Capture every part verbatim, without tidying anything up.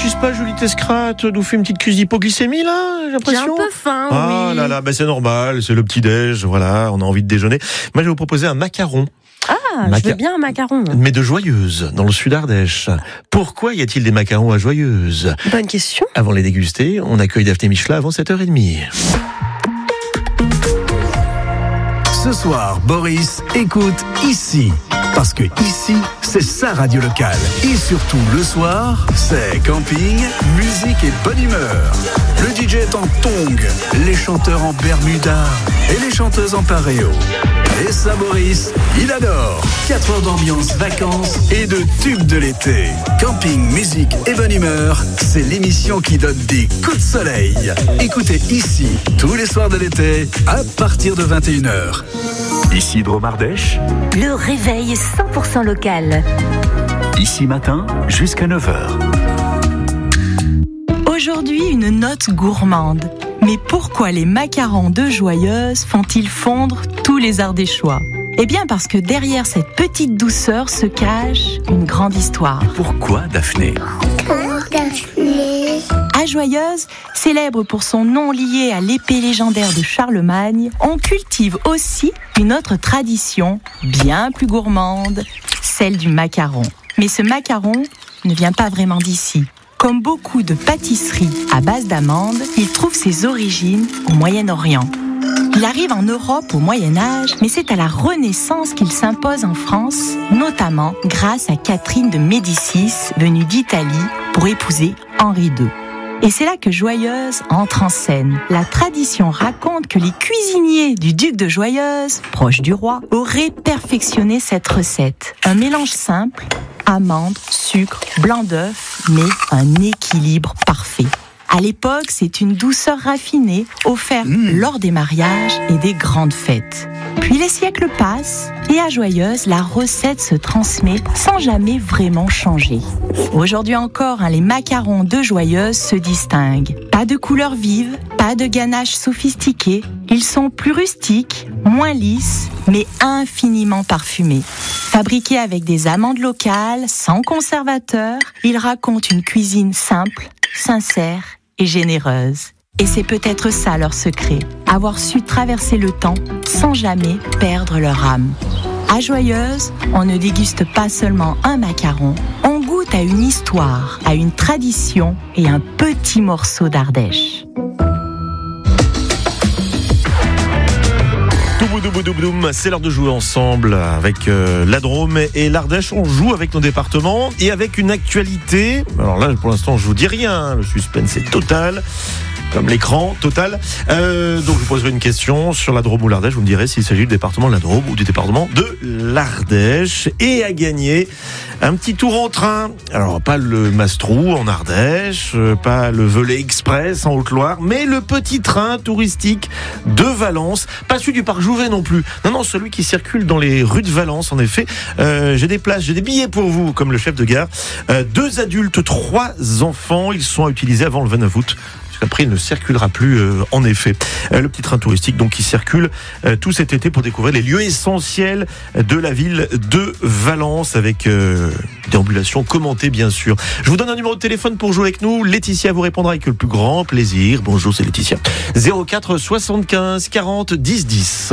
précise pas, Julie Tescrat, nous fait une petite crise d'hypoglycémie là, j'ai l'impression. J'ai un peu faim, ah, oui. là là, bah c'est normal, c'est le petit-déj, voilà, on a envie de déjeuner. Moi, je vais vous proposer un macaron. Ah, Maca- je veux bien un macaron. Mais de Joyeuse, dans le sud Ardèche. Pourquoi y a-t-il des macarons à Joyeuse ? Bonne question. Avant de les déguster, on accueille Daphné Michelin avant sept heures trente. Ce soir, Boris écoute ici. Parce que ici, c'est sa radio locale. Et surtout, le soir, c'est camping, musique et bonne humeur. Le D J est en tongs, les chanteurs en bermuda et les chanteuses en paréo. Et ça, Boris, il adore. quatre heures d'ambiance, vacances et de tubes de l'été. Camping, musique et bonne humeur, c'est l'émission qui donne des coups de soleil. Écoutez ici, tous les soirs de l'été, à partir de vingt et une heures. Ici Drôme Ardèche. Le réveil cent pour cent local. Ici matin jusqu'à neuf heures. Aujourd'hui, une note gourmande. Mais pourquoi les macarons de Joyeuse font-ils fondre tous les Ardéchois ? Eh bien parce que derrière cette petite douceur se cache une grande histoire. Pourquoi Daphné ? À Joyeuse, célèbre pour son nom lié à l'épée légendaire de Charlemagne, on cultive aussi une autre tradition bien plus gourmande, celle du macaron. Mais ce macaron ne vient pas vraiment d'ici. Comme beaucoup de pâtisseries à base d'amandes, il trouve ses origines au Moyen-Orient. Il arrive en Europe au Moyen-Âge, mais c'est à la Renaissance qu'il s'impose en France, notamment grâce à Catherine de Médicis, venue d'Italie pour épouser Henri deux. Et c'est là que Joyeuse entre en scène. La tradition raconte que les cuisiniers du duc de Joyeuse, proche du roi, auraient perfectionné cette recette. Un mélange simple, amandes, sucre, blanc d'œuf, mais un équilibre parfait. À l'époque, c'est une douceur raffinée offerte mmh. lors des mariages et des grandes fêtes. Puis les siècles passent et à Joyeuse, la recette se transmet sans jamais vraiment changer. Aujourd'hui encore, hein, les macarons de Joyeuse se distinguent. Pas de couleurs vives, pas de ganache sophistiquée. Ils sont plus rustiques, moins lisses, mais infiniment parfumés. Fabriqués avec des amandes locales, sans conservateur, ils racontent une cuisine simple, sincère et généreuse. Et c'est peut-être ça leur secret, avoir su traverser le temps sans jamais perdre leur âme. À Joyeuse, on ne déguste pas seulement un macaron, on goûte à une histoire, à une tradition et un petit morceau d'Ardèche. C'est l'heure de jouer ensemble avec euh, la Drôme et l'Ardèche. On joue avec nos départements et avec une actualité. Alors là, pour l'instant, je vous dis rien. Le suspense est total. Comme l'écran total. Euh, donc je vous poserai une question sur la Drôme ou l'Ardèche. Vous me direz s'il s'agit du département de la Drôme ou du département de l'Ardèche. Et à gagner un petit tour en train. Alors pas le Mastrou en Ardèche, pas le Velay Express en Haute-Loire, mais le petit train touristique de Valence. Pas celui du parc Jouvet non plus. Non, non, celui qui circule dans les rues de Valence en effet. Euh, j'ai des places, j'ai des billets pour vous, comme le chef de gare. Euh, deux adultes, trois enfants. Ils sont à utiliser avant le vingt-neuf août. Après, il ne circulera plus, euh, en effet. Euh, le petit train touristique, donc, qui circule euh, tout cet été pour découvrir les lieux essentiels de la ville de Valence, avec euh, déambulation commentée, bien sûr. Je vous donne un numéro de téléphone pour jouer avec nous. Laetitia vous répondra avec le plus grand plaisir. Bonjour, c'est Laetitia. zéro quatre soixante-quinze quarante dix dix.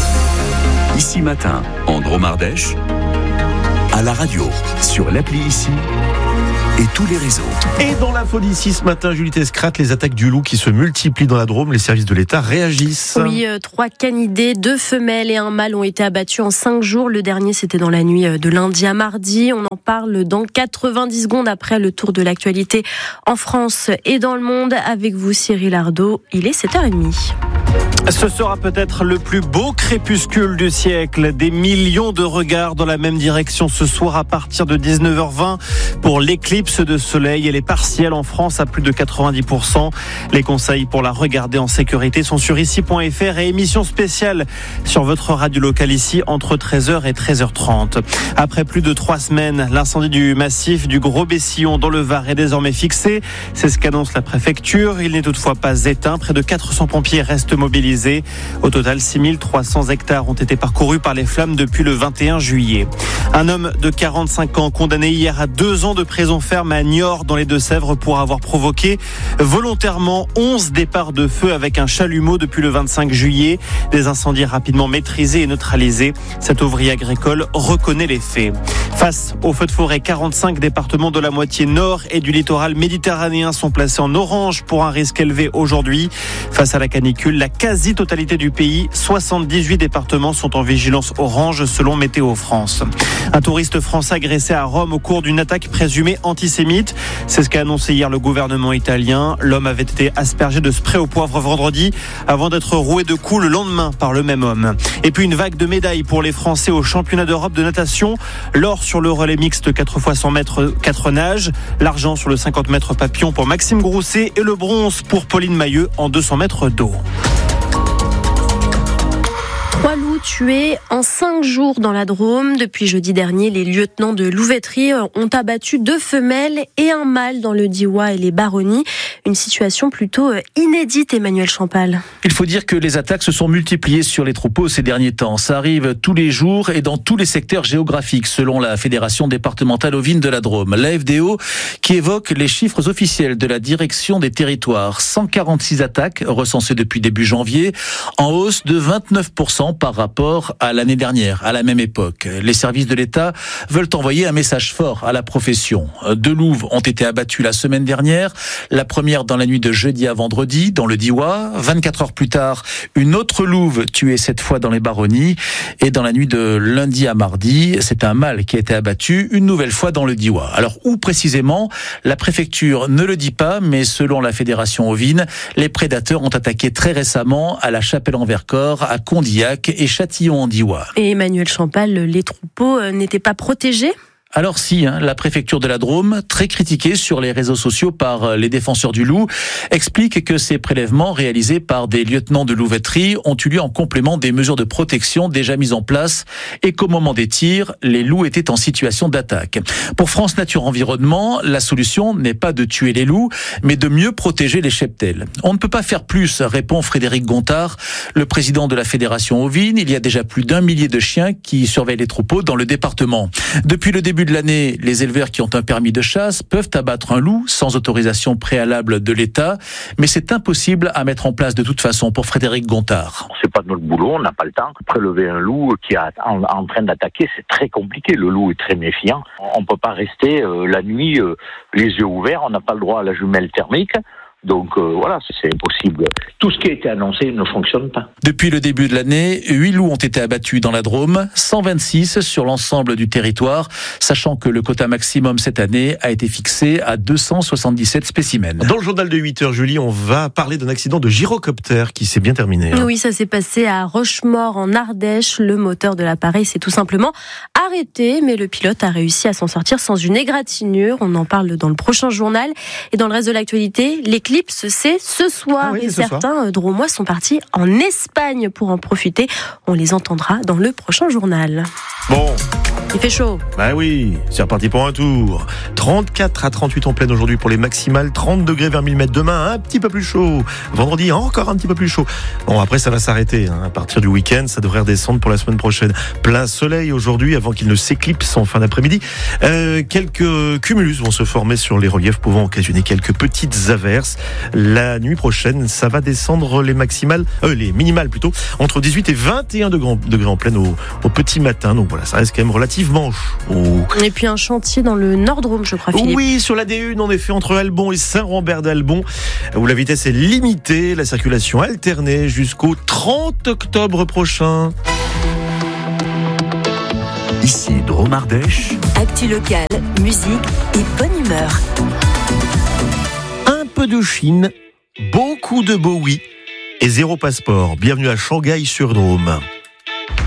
Ici matin, en Drôme Ardèche, à la radio, sur l'appli Ici, et tous les réseaux. Et dans l'info d'ici ce matin, Julie Tescrat, les attaques du loup qui se multiplient dans la Drôme, les services de l'État réagissent. Oui, euh, trois canidés, deux femelles et un mâle ont été abattus en cinq jours. Le dernier, c'était dans la nuit de lundi à mardi. On en parle dans quatre-vingt-dix secondes après le tour de l'actualité en France et dans le monde. Avec vous, Cyril Ardo, il est sept heures trente. Ce sera peut-être le plus beau crépuscule du siècle. Des millions de regards dans la même direction ce soir à partir de dix-neuf heures vingt pour l'éclipse de soleil. Elle est partielle en France à plus de quatre-vingt-dix pour cent. Les conseils pour la regarder en sécurité sont sur ici point f r et émission spéciale sur votre radio locale ici entre treize heures et treize heures trente. Après plus de trois semaines, l'incendie du massif du Gros Bessillon dans le Var est désormais fixé. C'est ce qu'annonce la préfecture. Il n'est toutefois pas éteint. Près de quatre cents pompiers restent mobilisés. Au total, six mille trois cents hectares ont été parcourus par les flammes depuis le vingt et un juillet. Un homme de quarante-cinq ans condamné hier à deux ans de prison ferme à Niort dans les Deux-Sèvres pour avoir provoqué volontairement onze départs de feu avec un chalumeau depuis le vingt-cinq juillet. Des incendies rapidement maîtrisés et neutralisés. Cet ouvrier agricole reconnaît les faits. Face aux feux de forêt, quarante-cinq départements de la moitié nord et du littoral méditerranéen sont placés en orange pour un risque élevé aujourd'hui. Face à la canicule, la quasi-totalité du pays, soixante-dix-huit départements sont en vigilance orange selon Météo France. Un touriste français agressé à Rome au cours d'une attaque présumée antisémite. C'est ce qu'a annoncé hier le gouvernement italien. L'homme avait été aspergé de spray au poivre vendredi avant d'être roué de coups le lendemain par le même homme. Et puis une vague de médailles pour les Français au championnat d'Europe de natation. L'or sur le relais mixte quatre fois cent mètres, quatre nages. L'argent sur le cinquante mètres papillon pour Maxime Grousset et le bronze pour Pauline Mailleux en deux cents mètres d'eau. Trois loups tués en cinq jours dans la Drôme. Depuis jeudi dernier, les lieutenants de louveterie ont abattu deux femelles et un mâle dans le Diois et les Baronnies. Une situation plutôt inédite, Emmanuel Champal. Il faut dire que les attaques se sont multipliées sur les troupeaux ces derniers temps. Ça arrive tous les jours et dans tous les secteurs géographiques, selon la Fédération départementale ovine de la Drôme. La F D O qui évoque les chiffres officiels de la direction des territoires. cent quarante-six attaques recensées depuis début janvier, en hausse de vingt-neuf pour cent par rapport à l'année dernière, à la même époque. Les services de l'État veulent envoyer un message fort à la profession. Deux louves ont été abattues la semaine dernière. La première dans la nuit de jeudi à vendredi, dans le Diois. vingt-quatre heures plus tard, une autre louve tuée cette fois dans les Baronnies. Et dans la nuit de lundi à mardi, c'est un mâle qui a été abattu une nouvelle fois dans le Diois. Alors, où précisément? La préfecture ne le dit pas, mais selon la Fédération ovine, les prédateurs ont attaqué très récemment à la Chapelle-en-Vercors, à Condillac et Châtillon en Diois. Et Emmanuel Champal, les troupeaux n'étaient pas protégés ? Alors si, hein, la préfecture de la Drôme, très critiquée sur les réseaux sociaux par les défenseurs du loup, explique que ces prélèvements réalisés par des lieutenants de louveterie ont eu lieu en complément des mesures de protection déjà mises en place et qu'au moment des tirs, les loups étaient en situation d'attaque. Pour France Nature Environnement, la solution n'est pas de tuer les loups, mais de mieux protéger les cheptels. On ne peut pas faire plus, répond Frédéric Gontard, le président de la Fédération ovine. Il y a déjà plus d'un millier de chiens qui surveillent les troupeaux dans le département. Depuis le début de l'année, les éleveurs qui ont un permis de chasse peuvent abattre un loup sans autorisation préalable de l'État, mais c'est impossible à mettre en place de toute façon pour Frédéric Gontard. C'est pas notre boulot, on n'a pas le temps. Prélever un loup qui est en, en train d'attaquer, c'est très compliqué. Le loup est très méfiant. On peut pas rester euh, la nuit euh, les yeux ouverts, on n'a pas le droit à la jumelle thermique. Donc euh, voilà, c'est impossible. Tout ce qui a été annoncé ne fonctionne pas. Depuis le début de l'année, huit loups ont été abattus dans la Drôme, cent vingt-six sur l'ensemble du territoire, sachant que le quota maximum cette année a été fixé à deux cent soixante-dix-sept spécimens. Dans le journal de huit heures, Julie, on va parler d'un accident de gyrocoptère qui s'est bien terminé. Hein. Oui, ça s'est passé à Rochemort en Ardèche. Le moteur de l'appareil s'est tout simplement arrêté, mais le pilote a réussi à s'en sortir sans une égratignure. On en parle dans le prochain journal. Et dans le reste de l'actualité, les L'éclipse, c'est ce soir. Ah oui, et certains Drômois sont partis en Espagne pour en profiter. On les entendra dans le prochain journal. Bon. Il fait chaud. Bah oui, c'est reparti pour un tour. trente-quatre à trente-huit en pleine aujourd'hui pour les maximales. trente degrés vers mille mètres demain, un petit peu plus chaud. Vendredi, encore un petit peu plus chaud. Bon, après, ça va s'arrêter. Hein. À partir du week-end, ça devrait redescendre pour la semaine prochaine. Plein soleil aujourd'hui avant qu'il ne s'éclipse en fin d'après-midi. Euh, quelques cumulus vont se former sur les reliefs pouvant occasionner quelques petites averses. La nuit prochaine, ça va descendre les maximales, euh, les minimales plutôt, entre dix-huit et vingt et un degrés en pleine au, au petit matin. Donc voilà, ça reste quand même relativement chaud. Et puis un chantier dans le Nord-Drôme, je crois, Philippe. Oui, sur la D un, en effet, entre Albon et Saint-Rambert-d'Albon, où la vitesse est limitée, la circulation alternée jusqu'au trente octobre prochain. Ici, Drôme Ardèche. Actu locale, musique et bonne humeur. Un peu de Chine, beaucoup de Bowie et zéro passeport. Bienvenue à Shanghai sur Drôme.